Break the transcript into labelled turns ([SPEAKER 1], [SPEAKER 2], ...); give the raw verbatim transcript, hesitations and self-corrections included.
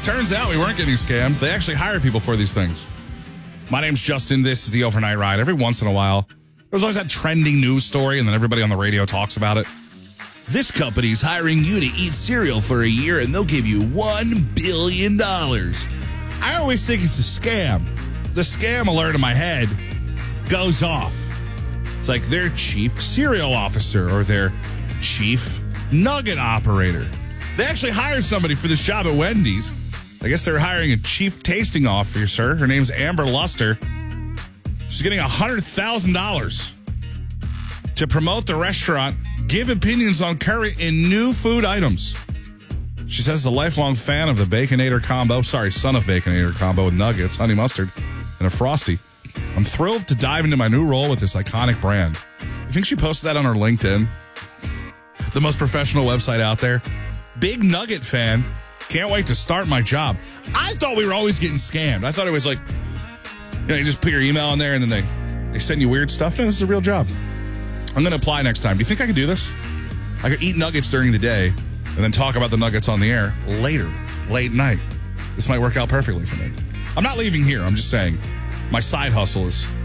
[SPEAKER 1] Turns out we weren't getting scammed. They actually hired people for these things. My name's Justin. This is the Overnight Ride. Every once in a while, there's always that trending news story, and then everybody on the radio talks about it. This company's hiring you to eat cereal for a year, and they'll give you one billion dollars. I always think it's a scam. The scam alert in my head goes off. It's like their chief cereal officer or their chief nugget operator. They actually hired somebody for this job at Wendy's. I guess they're hiring a chief tasting officer. Her name's Amber Luster. She's getting one hundred thousand dollars to promote the restaurant, give opinions on current and new food items. She says, a lifelong fan of the Baconator combo, sorry, son of Baconator combo with nuggets, honey mustard, and a Frosty. I'm thrilled to dive into my new role with this iconic brand. You think she posted that on her LinkedIn? The most professional website out there. Big nugget fan. Can't wait to start my job. I thought we were always getting scammed. I thought it was like, you know, you just put your email in there and then they, they send you weird stuff. No, this is a real job. I'm going to apply next time. Do you think I could do this? I could eat nuggets during the day and then talk about the nuggets on the air later, late night. This might work out perfectly for me. I'm not leaving here. I'm just saying my side hustle is